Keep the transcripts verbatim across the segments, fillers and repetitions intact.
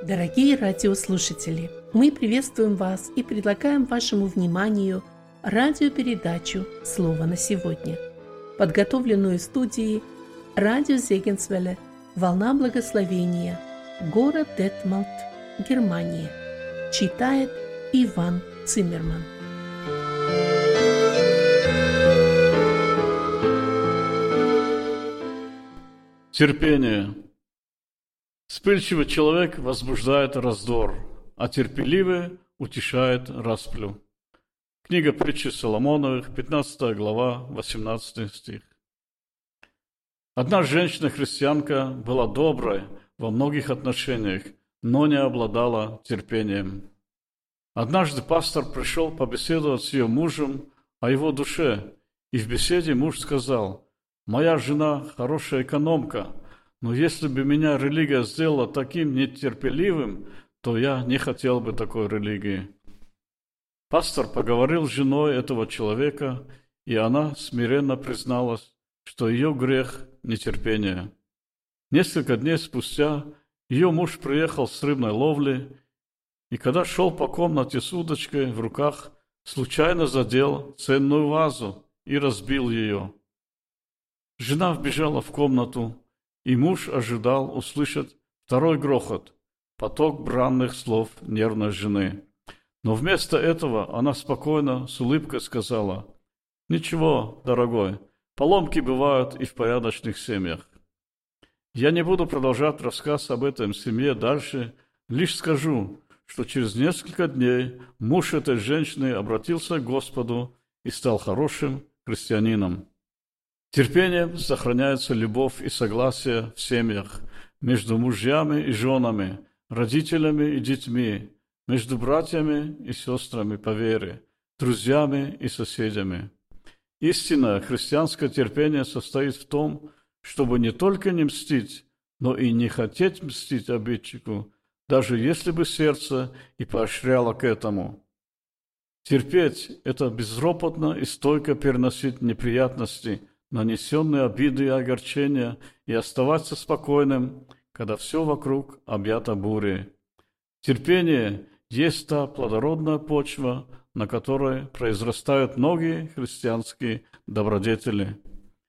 Дорогие радиослушатели, мы приветствуем вас и предлагаем вашему вниманию радиопередачу «Слово на сегодня», подготовленную в студии радио Зегенсвелле «Волна благословения», город Детмалт, Германия. Читает Иван Циммерман. Терпение. Вспыльчивый человек возбуждает раздор, а терпеливый утешает расплю. Книга притчи Соломоновых, пятнадцатая глава, восемнадцатый стих. Одна женщина-христианка была доброй во многих отношениях, но не обладала терпением. Однажды пастор пришел побеседовать с ее мужем о его душе, и в беседе муж сказал: «Моя жена хорошая экономка, но если бы меня религия сделала таким нетерпеливым, то я не хотел бы такой религии». Пастор поговорил с женой этого человека, и она смиренно призналась, что ее грех – нетерпение. Несколько дней спустя ее муж приехал с рыбной ловли, и когда шел по комнате с удочкой в руках, случайно задел ценную вазу и разбил ее. Жена вбежала в комнату, и муж ожидал услышать второй грохот, поток бранных слов нервной жены. Но вместо этого она спокойно, с улыбкой сказала: «Ничего, дорогой, поломки бывают и в порядочных семьях». Я не буду продолжать рассказ об этом семье дальше, лишь скажу, что через несколько дней муж этой женщины обратился к Господу и стал хорошим христианином. Терпением сохраняется любовь и согласие в семьях, между мужьями и женами, родителями и детьми, между братьями и сестрами по вере, друзьями и соседями. Истинное христианское терпение состоит в том, чтобы не только не мстить, но и не хотеть мстить обидчику, даже если бы сердце и поощряло к этому. Терпеть – это безропотно и стойко переносить неприятности, нанесенные обиды и огорчения, и оставаться спокойным, когда все вокруг объято бурей. Терпение есть та плодородная почва, на которой произрастают многие христианские добродетели.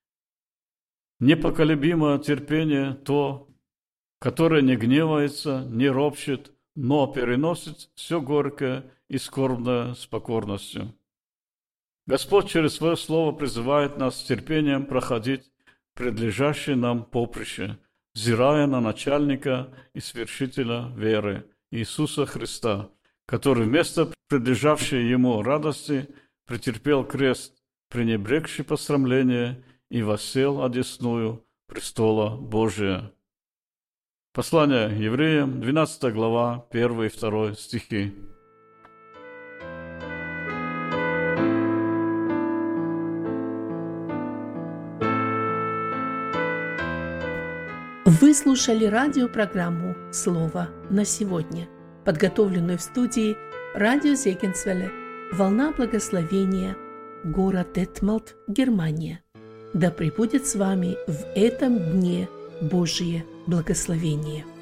Непоколебимое терпение – то, которое не гневается, не ропщет, но переносит все горькое и скорбное с покорностью. Господь через свое слово призывает нас с терпением проходить предлежащее нам поприще, взирая на начальника и свершителя веры Иисуса Христа, который вместо предлежавшей ему радости претерпел крест, пренебрегший посрамление, и воссел одесную престола Божия. Послание евреям, двенадцатая глава, первый и второй стихи. Вы слушали радиопрограмму «Слово на сегодня», подготовленную в студии радио Зегенсвелле «Волна благословения», город Детмалт, Германия. Да пребудет с вами в этом дне Божие благословение.